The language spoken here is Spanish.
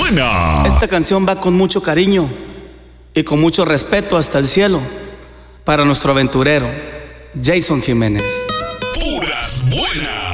buena. Esta canción va con mucho cariño y con mucho respeto hasta el cielo para nuestro aventurero, Jason Jiménez. Puras buenas.